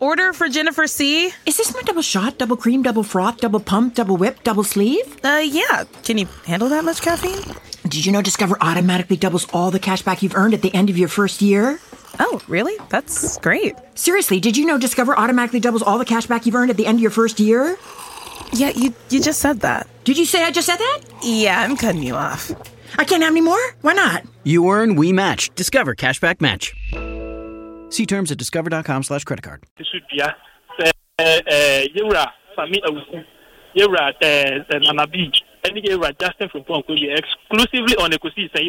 order for Jennifer C. Is this my double shot, double cream, double froth, double pump, double whip, double sleeve? Yeah. Can you handle that much caffeine? Did you know Discover automatically doubles all the cash back you've earned at the end of your first year? Oh, really? That's great. Seriously, did you know Discover automatically doubles all the cash back you've earned at the end of your first year? Yeah, you just said that. Did you say I just said that? Yeah, I'm cutting you off. I can't have any more? Why not? You earn, we match. Discover Cashback Match. See terms at discover.com/creditcard. Justin from Pong could be exclusively on the Kusi, say,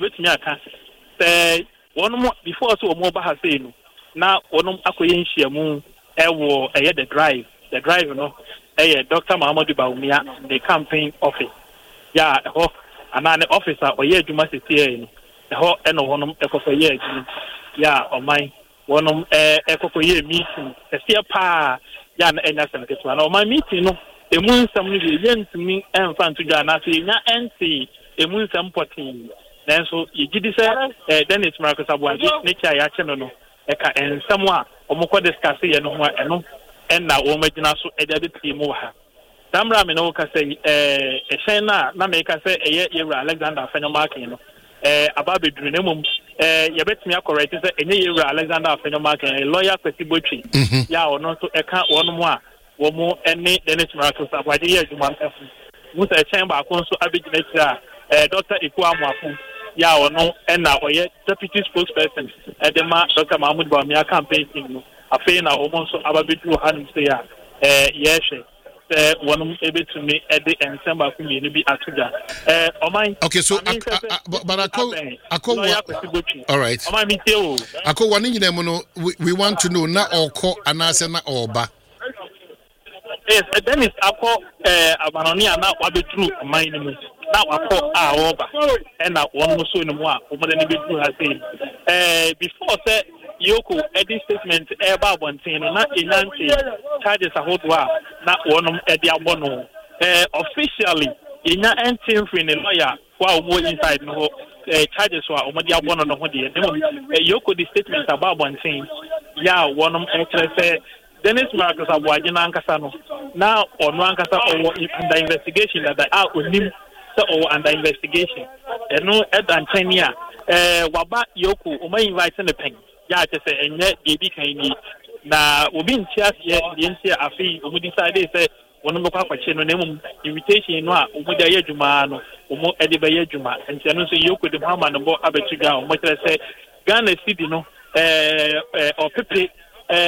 one more before so more Bahasino. Now, one Akoyenshia moon, the drive, you know, Dr. Mahamadou Baumia, the campaign office. Yeah, and an officer or yeah, you must see the whole and one echo for years. Yeah, or my one echo for year meeting, a steer pa, yan and that's one. Or my meeting, the moon some yen to me and fan to Jana, and see a moon some potting. Then so you did this, then it's Marcus Abuaji, nature, Yachano, Eka, and someone, or Moko discussing and now, Omajinaso, a deputy Moha. Damra Minoka say, a Shana, Nameka say, a year Alexander Phenomarkin, Ababi Drinum, you bet me correct, a year Alexander Phenomarkin, a lawyer Petibuchi, ya or not to account one more, any Dennis Marcus Abuaji, you want with a chamber, Consul Abidinator, Dr. Ikuamu. Yeah or no, and now deputy spokesperson at the Dr. Mahmoud Bamia campaign team. A fair almost about between hand say, yes, one able to me at the end, some of me be at okay, so but I call all right. I call one in them. We want to know now or call an answer or ba. Yes, then it's a call Abanonia now what be true my name. Now I call our over and now one more so in one over the individual has been before that Yoko Eddie statement about one thing not in charges a whole while not one Eddie Abono officially in your entering for the lawyer while more inside no charges were already one on the Yoko the statement about one thing yeah one actually say Dennis Marcus Abuajina Ankasano now on Wankasa or under investigation that they are with him or under investigation and no Ed and Kenya Waba Yoko or my inviting the pen. Yeah, just say and yet baby can now we been cheers yet the NCA a fee we decided say one of the Papa Chino name invitation no Umuda Jumano Umo Ediba Juma and Chano say Yoko the Mama and Bo Abetuga or much say Ghana City no or Pepe a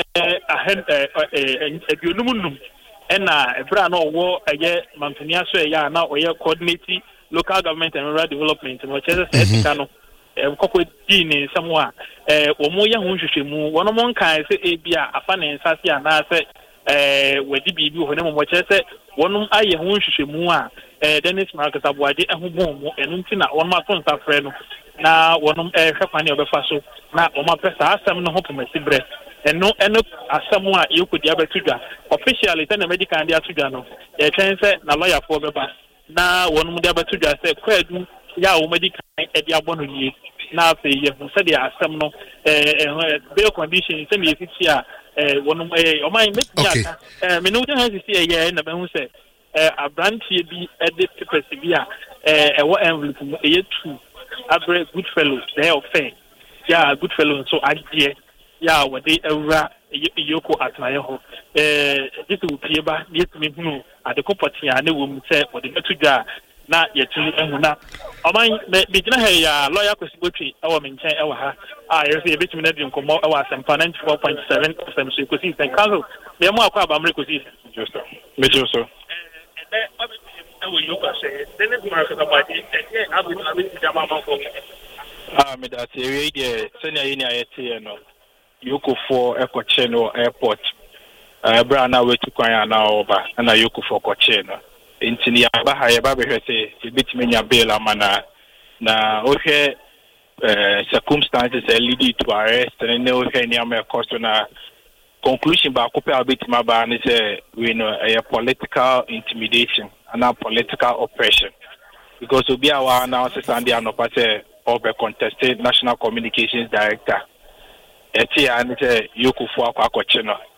Bunum and a brand or war a year Mantonia so ya now or coordinating local government and rural development and what else Coco Dini somewhere Omoya Hunshimu, one among kind say Abia, a fan and Sasia, and I say, where DB, when I'm watching, one eye Hunshimu, Dennis Marcus Abuadi, and Humo, and Untina, one my sons are friend. Now, one of Capani of the Faso, now, on my press, I some no hope of my breast, and no, as someone you could ever trigger. Officially, then the medical and the Atugano, a chance, na lawyer for the bus. Now, one would ever trigger, say, Qued. Yeah, medical at the abonnement. Now, you said there are some bail conditions. Send me if it's here. One of my Minuta has to see a year and the say a branch here be at the persevere. What envelope a year two. A very good fellow, they are fair. Yeah, good fellow. So I dear. Yeah, what they ever Yoko at my home. This will be about this me who at the company and the woman said, what the better. Na yetuni ehuna oman be gina ha lawyer kwesibotwi ewo menchen ewo ha yesi betumi na di nkomo ewo asempa 94.7 FM so kosi sen council me mo akwa abamre kosi mejo so ewo yoka se Dennis Marcus Abuadi abi jama mako me that area dey senior yini ayete no yoko for ekoche no airport bra na wetu kwan na oba na yoko for koche no intini abaha ya babe hwese ebitime nya bail amana na ohwe circumstances lead to arrest and no ohwe ni am cost na conclusion ba ko pe abitima ba ni say we know a political intimidation and a political oppression because obi awa na stand there no party of a contested national communications director etia ni say yokufu akwa no